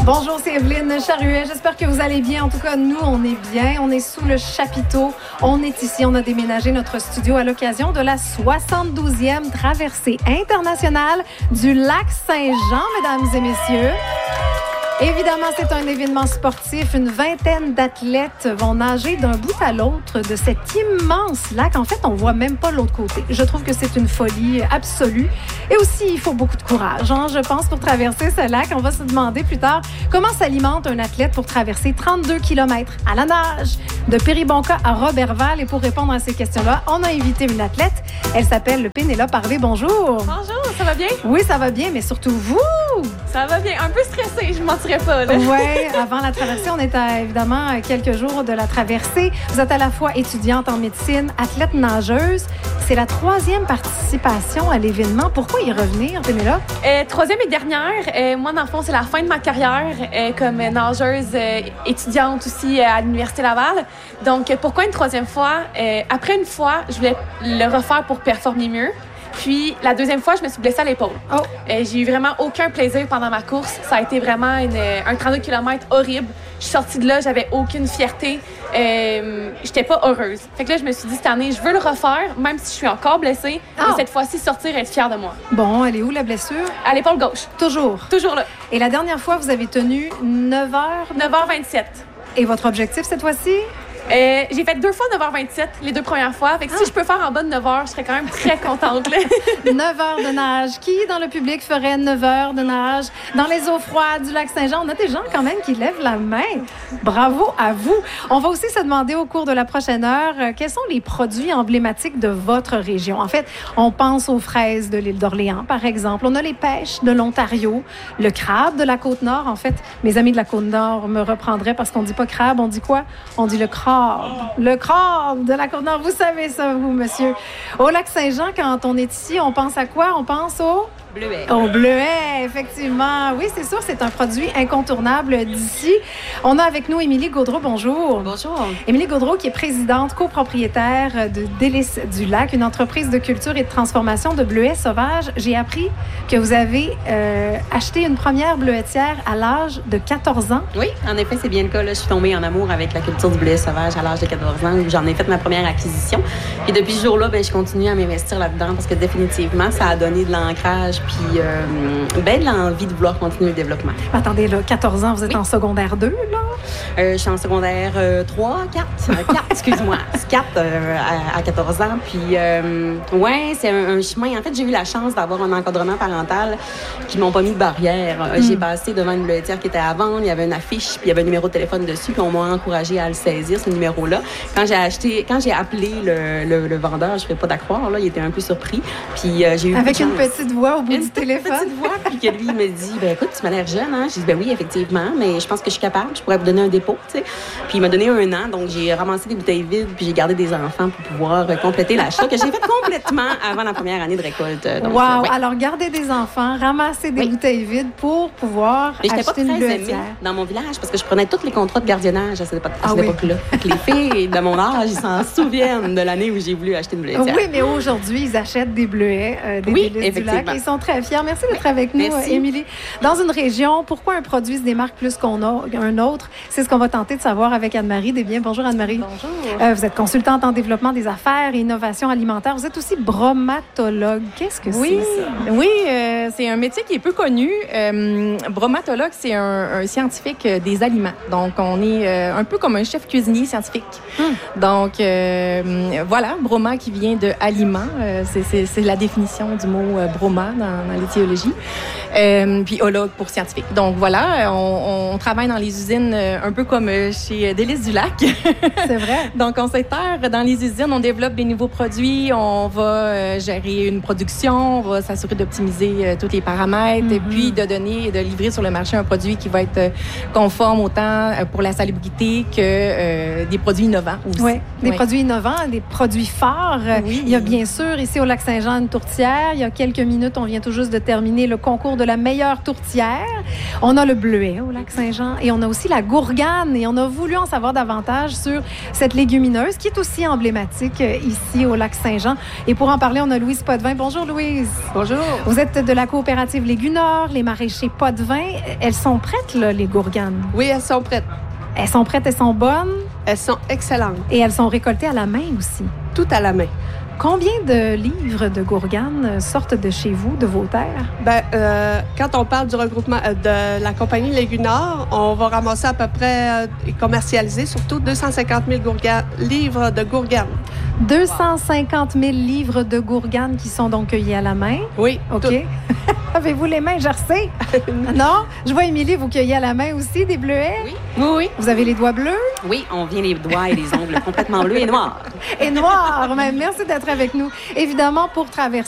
Bonjour, c'est Evelyne Charuet. J'espère que vous allez bien. En tout cas, nous, on est bien. On est sous le chapiteau. On est ici. On a déménagé notre studio à l'occasion de la 72e traversée internationale du lac Saint-Jean, mesdames et messieurs. Évidemment, c'est un événement sportif. Une vingtaine d'athlètes vont nager d'un bout à l'autre de cet immense lac. En fait, on voit même pas l'autre côté. Je trouve que c'est une folie absolue. Et aussi, il faut beaucoup de courage, je pense, pour traverser ce lac. On va se demander plus tard comment s'alimente un athlète pour traverser 32 km à la nage de Péribonka à Roberval. Et pour répondre à ces questions-là, on a invité une athlète. Elle s'appelle Pénélope Harvey. Bonjour. Bonjour, ça va bien? Oui, ça va bien, mais surtout vous. Ça va bien. Un peu stressée, je mentirais pas. Oui, avant la traversée, on est évidemment à quelques jours de la traversée. Vous êtes à la fois étudiante en médecine, athlète nageuse. C'est la 3e participation à l'événement. Pourquoi y revenir, Pénélope? 3e et dernière. Moi, dans le fond, c'est la fin de ma carrière comme nageuse étudiante aussi à l'Université Laval. Donc, pourquoi une 3e fois? Après une fois, je voulais le refaire pour performer mieux. Puis, la 2e fois, je me suis blessée à l'épaule. Oh. J'ai eu vraiment aucun plaisir pendant ma course. Ça a été vraiment un 32 km horrible. Je suis sortie de là, j'avais aucune fierté. J'étais pas heureuse. Fait que là, je me suis dit, cette année, je veux le refaire, même si je suis encore blessée. Mais cette fois-ci, sortir et être fière de moi. Bon, elle est où, la blessure? À l'épaule gauche. Toujours? Toujours là. Et la dernière fois, vous avez tenu 9h? 9h27. Et votre objectif cette fois-ci? J'ai fait 2 fois 9h27, les 2 premières fois. Fait que si je peux faire en bas de 9h, je serais quand même très contente. 9 heures de nage. Qui, dans le public, ferait 9 heures de nage dans les eaux froides du lac Saint-Jean? On a des gens quand même qui lèvent la main. Bravo à vous. On va aussi se demander au cours de la prochaine heure quels sont les produits emblématiques de votre région. En fait, on pense aux fraises de l'île d'Orléans, par exemple. On a les pêches de l'Ontario, le crabe de la Côte-Nord. En fait, mes amis de la Côte-Nord me reprendraient parce qu'on dit pas crabe, on dit quoi? On dit le crabe. Le crabe de la Côte-Nord. Vous savez ça, vous, monsieur. Au lac Saint-Jean, quand on est ici, on pense à quoi? On pense au... Bleuet. Au bleuet, effectivement. Oui, c'est sûr, c'est un produit incontournable d'ici. On a avec nous Émilie Gaudreau. Bonjour. Bonjour. Émilie Gaudreau, qui est présidente, copropriétaire de Délices du Lac, une entreprise de culture et de transformation de bleuets sauvages. J'ai appris que vous avez acheté une première bleuetière à l'âge de 14 ans. Oui, en effet, c'est bien le cas. Là, je suis tombée en amour avec la culture du bleuet sauvage à l'âge de 14 ans, où j'en ai fait ma première acquisition. Et depuis ce jour-là, je continue à m'investir là-dedans parce que définitivement, ça a donné de l'ancrage puis de l'envie de vouloir continuer le développement. Attendez, là, 14 ans, vous êtes en secondaire 2, là? Je suis en secondaire 3, 4, excuse-moi. 4 à 14 ans. Puis, ouais, c'est un chemin. En fait, j'ai eu la chance d'avoir un encadrement parental qui m'ont pas mis de barrière. J'ai passé devant une bleuetière qui était à vendre. Il y avait une affiche, puis il y avait un numéro de téléphone dessus. Puis on m'a encouragée à le saisir, ce numéro-là. Quand j'ai appelé le vendeur, je ne ferais pas d'accroire, là, il était un peu surpris. Puis j'ai eu avec une petite voix au bout du téléphone. Une petite voix, puis que lui, il me dit, écoute, tu m'as l'air jeune, hein? J'ai dit, oui, effectivement, mais je pense que je suis capable. Je pourrais vous donner un dépôt, tu sais. Puis il m'a donné 1 an, donc j'ai ramassé des bouteilles vides, puis j'ai gardé des enfants pour pouvoir compléter l'achat que j'ai fait complètement avant la première année de récolte. Donc, wow! Ouais. Alors, garder des enfants, ramasser des bouteilles vides pour pouvoir acheter une bleuetière. Dans mon village, parce que je prenais tous les contrats de gardiennage à cette époque-là. Les filles de mon âge, ils s'en souviennent de l'année où j'ai voulu acheter une bleuetière. Oui, mais aujourd'hui, ils achètent des bleuets, des délices du lac. Ils sont très fiers. Merci d'être avec nous, Émilie. Dans une région, pourquoi un produit se démarque plus qu'un autre? C'est ce qu'on va tenter de savoir avec Anne-Marie Desbiens. Bonjour, Anne-Marie. Bonjour. Vous êtes consultante en développement des affaires et innovation alimentaire. Vous êtes aussi bromatologue. Qu'est-ce que c'est, ça? Oui, c'est un métier qui est peu connu. Bromatologue, c'est un scientifique des aliments. Donc, on est un peu comme un chef cuisinier scientifique. Donc, voilà, broma qui vient de aliment. C'est la définition du mot broma dans l'étiologie. Puis ologue pour scientifique. Donc, voilà, on travaille dans les usines un peu comme chez Délices du Lac. C'est vrai. Donc, on s'interre dans les usines, on développe des nouveaux produits, on va gérer une production, on va s'assurer d'optimiser tous les paramètres et puis de livrer sur le marché un produit qui va être conforme autant pour la salubrité que des produits innovants aussi. Oui, des produits innovants, des produits forts. Oui. Il y a bien sûr ici au lac Saint-Jean une tourtière. Il y a quelques minutes, on vient tout juste de terminer le concours de la meilleure tourtière. On a le bleuet au lac Saint-Jean et on a aussi la gourde gourgane. Et on a voulu en savoir davantage sur cette légumineuse qui est aussi emblématique ici au Lac-Saint-Jean. Et pour en parler, on a Louise Potvin. Bonjour, Louise. Bonjour. Vous êtes de la coopérative Légunor, les maraîchers Potvin. Elles sont prêtes, là, les gourganes? Oui, elles sont prêtes. Elles sont prêtes, elles sont bonnes. Elles sont excellentes. Et elles sont récoltées à la main aussi. Tout à la main. Combien de livres de gourganes sortent de chez vous, de vos terres? Quand on parle du regroupement de la compagnie Légunor, on va ramasser à peu près et commercialiser surtout 250 000 livres de gourganes. 250 000 livres de gourganes qui sont donc cueillis à la main. Oui. OK. Avez-vous les mains gercées? Non? Je vois, Émilie, vous cueillez à la main aussi des bleuets? Oui. Oui. Vous avez les doigts bleus? Oui, on vient les doigts et les ongles complètement bleus et noirs. Et noirs. Merci d'être avec nous. Évidemment, pour traverser